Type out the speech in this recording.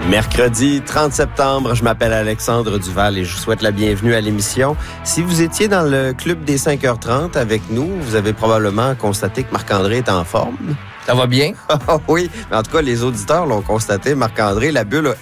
Mercredi 30 septembre, je m'appelle Alexandre Duval et je vous souhaite la bienvenue à l'émission. Si vous étiez dans le club des 5h30 avec nous, vous avez probablement constaté que Marc-André est en forme. Ça va bien? Oui, mais en tout cas, les auditeurs l'ont constaté. Marc-André, la bulle a